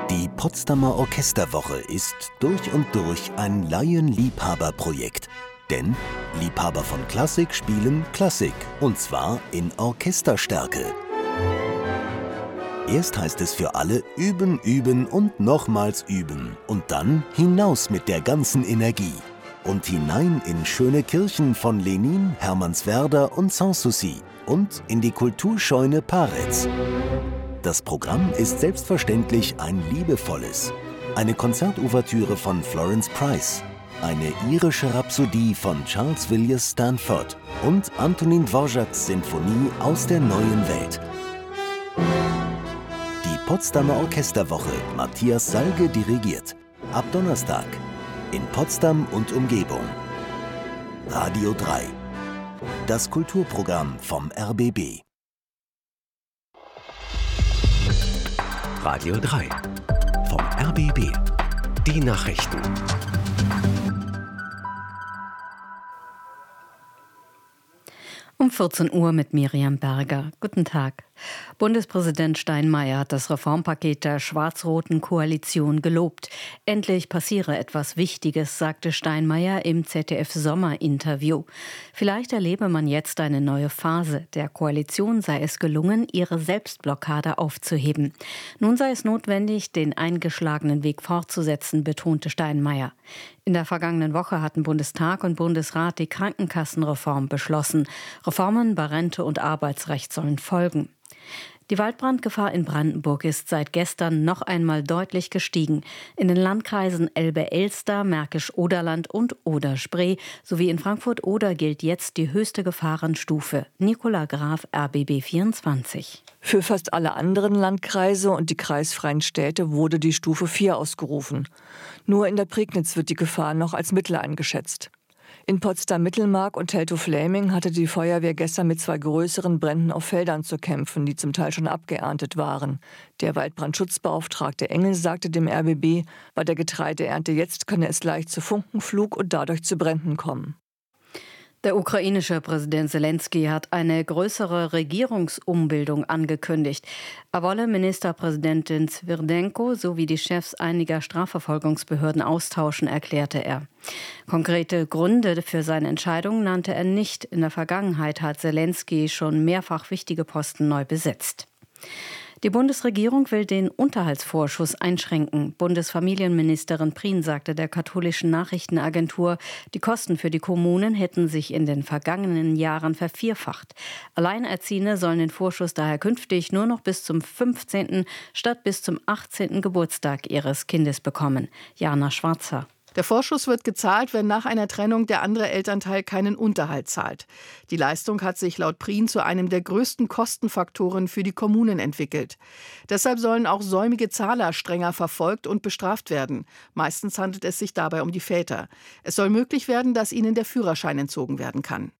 Die Potsdamer Orchesterwoche ist durch und durch ein Laienliebhaberprojekt. Denn Liebhaber von Klassik spielen Klassik, und zwar in Orchesterstärke. Erst heißt es für alle üben, üben und nochmals üben und dann hinaus mit der ganzen Energie. Und hinein in schöne Kirchen von Lenin, Hermannswerder und Sanssouci und in die Kulturscheune Paretz. Das Programm ist selbstverständlich ein liebevolles. Eine Konzertouvertüre von Florence Price, eine irische Rhapsodie von Charles Villiers Stanford und Antonin Dvořáks Sinfonie aus der neuen Welt. Die Potsdamer Orchesterwoche, Matthias Salge dirigiert. Ab Donnerstag in Potsdam und Umgebung. Radio 3. Das Kulturprogramm vom RBB. Radio 3 vom RBB. Die Nachrichten. Um 14 Uhr mit Miriam Berger. Guten Tag. Bundespräsident Steinmeier hat das Reformpaket der schwarz-roten Koalition gelobt. Endlich passiere etwas Wichtiges, sagte Steinmeier im ZDF-Sommerinterview. Vielleicht erlebe man jetzt eine neue Phase. Der Koalition sei es gelungen, ihre Selbstblockade aufzuheben. Nun sei es notwendig, den eingeschlagenen Weg fortzusetzen, betonte Steinmeier. In der vergangenen Woche hatten Bundestag und Bundesrat die Krankenkassenreform beschlossen. Reformen bei Rente und Arbeitsrecht sollen folgen. Die Waldbrandgefahr in Brandenburg ist seit gestern noch einmal deutlich gestiegen. In den Landkreisen Elbe-Elster, Märkisch-Oderland und Oder-Spree sowie in Frankfurt-Oder gilt jetzt die höchste Gefahrenstufe. Nicola Graf, RBB 24. Für fast alle anderen Landkreise und die kreisfreien Städte wurde die Stufe 4 ausgerufen. Nur in der Prignitz wird die Gefahr noch als mittel eingeschätzt. In Potsdam-Mittelmark und Teltow-Fläming hatte die Feuerwehr gestern mit 2 größeren Bränden auf Feldern zu kämpfen, die zum Teil schon abgeerntet waren. Der Waldbrandschutzbeauftragte Engel sagte dem RBB, bei der Getreideernte jetzt könne es leicht zu Funkenflug und dadurch zu Bränden kommen. Der ukrainische Präsident Selenskyj hat eine größere Regierungsumbildung angekündigt. Er wolle Ministerpräsidentin Swirdenko sowie die Chefs einiger Strafverfolgungsbehörden austauschen, erklärte er. Konkrete Gründe für seine Entscheidung nannte er nicht. In der Vergangenheit hat Selenskyj schon mehrfach wichtige Posten neu besetzt. Die Bundesregierung will den Unterhaltsvorschuss einschränken. Bundesfamilienministerin Prien sagte der katholischen Nachrichtenagentur, die Kosten für die Kommunen hätten sich in den vergangenen Jahren vervierfacht. Alleinerziehende sollen den Vorschuss daher künftig nur noch bis zum 15. statt bis zum 18. Geburtstag ihres Kindes bekommen. Jana Schwarzer. Der Vorschuss wird gezahlt, wenn nach einer Trennung der andere Elternteil keinen Unterhalt zahlt. Die Leistung hat sich laut Prien zu einem der größten Kostenfaktoren für die Kommunen entwickelt. Deshalb sollen auch säumige Zahler strenger verfolgt und bestraft werden. Meistens handelt es sich dabei um die Väter. Es soll möglich werden, dass ihnen der Führerschein entzogen werden kann.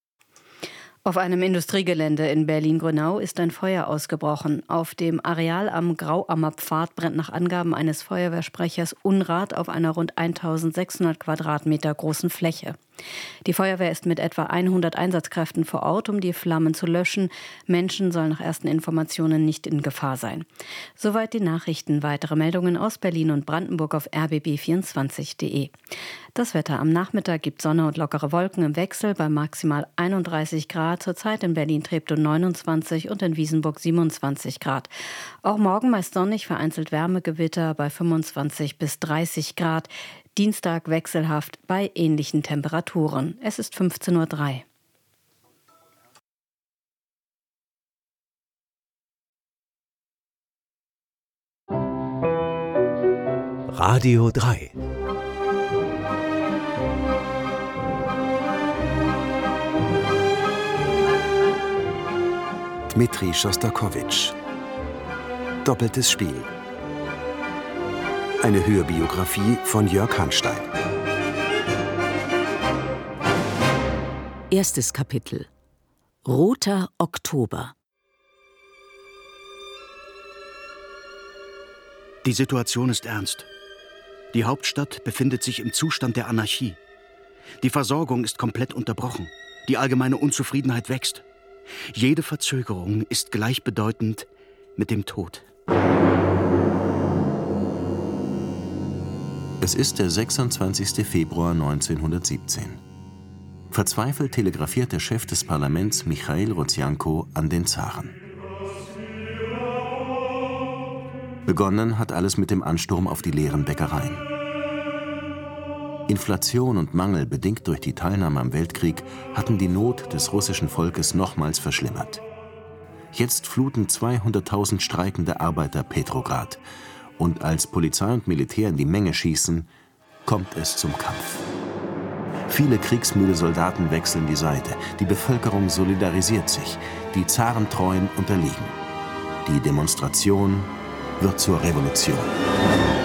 Auf einem Industriegelände in Berlin-Grünau ist ein Feuer ausgebrochen. Auf dem Areal am Grauammer Pfad brennt nach Angaben eines Feuerwehrsprechers Unrat auf einer rund 1600 Quadratmeter großen Fläche. Die Feuerwehr ist mit etwa 100 Einsatzkräften vor Ort, um die Flammen zu löschen. Menschen sollen nach ersten Informationen nicht in Gefahr sein. Soweit die Nachrichten. Weitere Meldungen aus Berlin und Brandenburg auf rbb24.de. Das Wetter: Am Nachmittag gibt Sonne und lockere Wolken im Wechsel bei maximal 31 Grad. Zurzeit in Berlin Treptow 29 und in Wiesenburg 27 Grad. Auch morgen meist sonnig, vereinzelt Wärmegewitter bei 25 bis 30 Grad. Dienstag wechselhaft bei ähnlichen Temperaturen. Es ist 15:03 Uhr. Radio 3. Dmitri Schostakowitsch. Doppeltes Spiel. Eine Hörbiografie von Jörg Hanstein. Erstes Kapitel. Roter Oktober. Die Situation ist ernst. Die Hauptstadt befindet sich im Zustand der Anarchie. Die Versorgung ist komplett unterbrochen. Die allgemeine Unzufriedenheit wächst. Jede Verzögerung ist gleichbedeutend mit dem Tod. Es ist der 26. Februar 1917. Verzweifelt telegrafiert der Chef des Parlaments Michail Rodzianko an den Zaren. Begonnen hat alles mit dem Ansturm auf die leeren Bäckereien. Inflation und Mangel, bedingt durch die Teilnahme am Weltkrieg, hatten die Not des russischen Volkes nochmals verschlimmert. Jetzt fluten 200.000 streikende Arbeiter Petrograd. Und als Polizei und Militär in die Menge schießen, kommt es zum Kampf. Viele kriegsmüde Soldaten wechseln die Seite. Die Bevölkerung solidarisiert sich. Die Zarentreuen unterliegen. Die Demonstration wird zur Revolution.